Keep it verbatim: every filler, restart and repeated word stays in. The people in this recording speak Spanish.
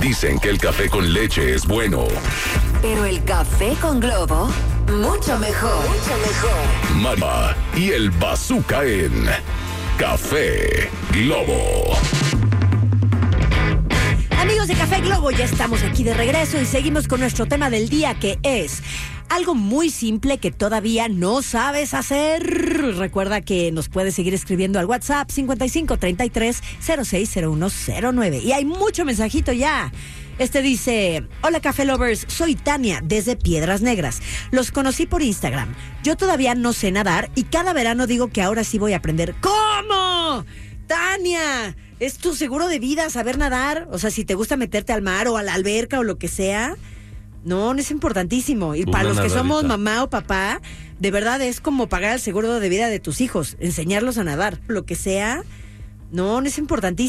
Dicen que el café con leche es bueno. Pero el café con Globo, mucho mejor. Mucho mejor. Mama y el Bazooka en Café Globo. Amigos de Café Globo, ya estamos aquí de regreso y seguimos con nuestro tema del día, que es algo muy simple que todavía no sabes hacer. Recuerda que nos puedes seguir escribiendo al WhatsApp cincuenta y cinco treinta y tres cero seis cero uno cero nueve. Y hay mucho mensajito ya. Este dice: hola Café Lovers, soy Tania desde Piedras Negras. Los conocí por Instagram. Yo todavía no sé nadar y cada verano digo que ahora sí voy a aprender. ¿Cómo? Tania, ¿es tu seguro de vida saber nadar? O sea, si te gusta meterte al mar o a la alberca o lo que sea. No, no es importantísimo. Y Una para los que nadadita. somos mamá o papá, de verdad es como pagar el seguro de vida de tus hijos, enseñarlos a nadar, lo que sea. No, no es importantísimo.